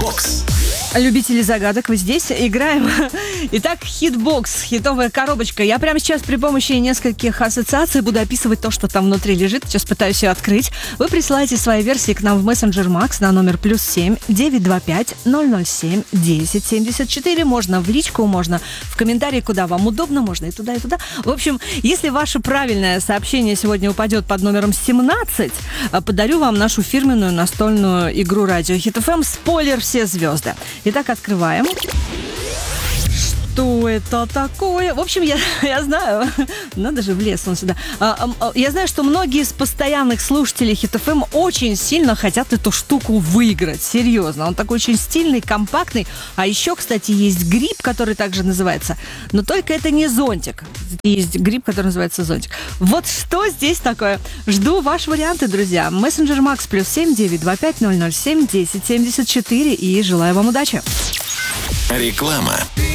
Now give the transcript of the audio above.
Хитбокс. Любители загадок, вы здесь? Играем. Итак, хитбокс, хитовая коробочка. Я прямо сейчас при помощи нескольких ассоциаций буду описывать то, что там внутри лежит. Сейчас пытаюсь ее открыть. Вы присылаете свои версии к нам в мессенджер Макс на номер +7 925 007 1074. Можно в личку, можно в комментарии, куда вам удобно, можно и туда, и туда. В общем, если ваше правильное сообщение сегодня упадет под номером 17, подарю вам нашу фирменную настольную игру Радио Хит ФМ «Спойлер. Все звезды». Итак, открываем. Что это такое? В общем, я знаю, надо же, влез он сюда. Я знаю, что многие из постоянных слушателей Хит ФМ очень сильно хотят эту штуку выиграть. Серьезно. Он такой очень стильный, компактный. А еще, кстати, есть гриб, который также называется. Но только это не зонтик. Есть гриб, который называется зонтик. Вот что здесь такое? Жду ваши варианты, друзья. Мессенджер Макс +7 925 007 1074. И желаю вам удачи. Реклама.